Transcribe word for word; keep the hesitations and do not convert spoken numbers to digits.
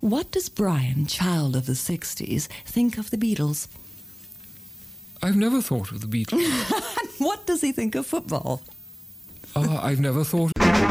What does Brian, child of the sixties, think of the Beatles? I've never thought of the Beatles. What does he think of football? uh, I've never thought...